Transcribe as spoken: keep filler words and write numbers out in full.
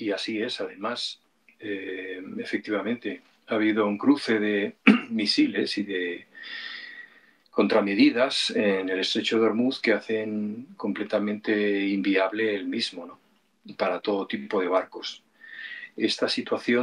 y así es, además. Eh, efectivamente, ha habido un cruce de misiles y de contramedidas en el estrecho de Hormuz que hacen completamente inviable el mismo, ¿no?, para todo tipo de barcos. Esta situación